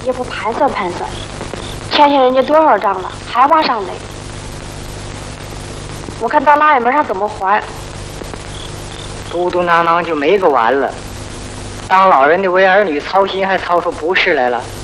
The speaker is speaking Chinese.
也不盘算盘算，欠下人家多少账了，还往上垒。我看到腊月门上怎么还？ 嘟嘟囔囔就没个完了。当老人的为儿女操心，还操出不是来了。